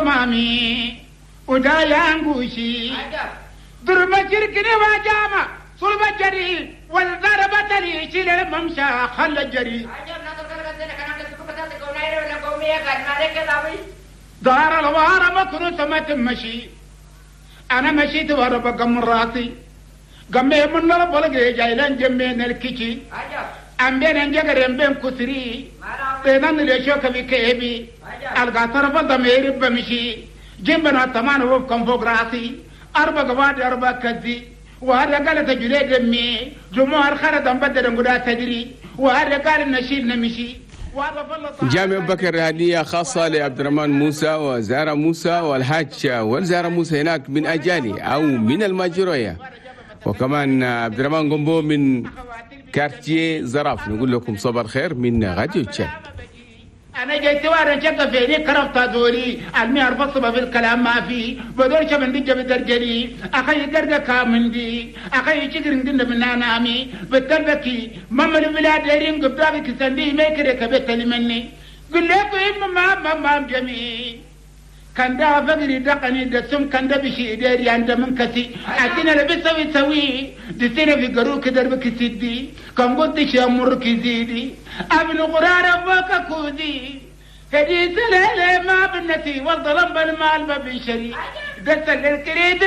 مامي ودايا انقوشي درب شركني واجامة صلب جري والضربة لي شيل الممشى خل الجري دار الوارة ما كنت ما تمشي أنا مشيت ورا بقم راسي قمي من ربلقي جايلان جمين الكيشي أم بين انجاقر أم بين كسري تينان ليشوك بكيبي القاطر بضمير بمشي جنبنا التمان وفكم فوق راسي أربع قواد أربع كذي وهذا قال تجلي دمي جمهور خرد بدل نقول تدري وهذا قال نشيل نمشي. جامع بكر هدية خاصة لعبد الرحمن موسى وزارة موسى والحاج والزارة موسى هناك من أجالي أو من الماجروية، وكمان عبد الرحمن قنبو من كارتيه زراف. نقول لكم صباح الخير من راديو تشاد. أنا جيت وارن شق فيني كرفت دوري المي أرفصبة في الكلام ما في بدور شبن دي جب درجلي أخي درجة كامندي أخي شكر ندن من نامي بتربكي مم البلاد لين قبضة كسندي ما كده كبت مني قل لكم ما جميل كان دا فقري دقني دسم كان دا بشي ديري عند من كسي أتينا لبسوي سوي دسينا في قروك دربك سيدي كم قلت شامر كزيدي أبن قرار أبوك كودي هدي سلالة ما بنتي والظلم بالمال ما بنشري دس الكريد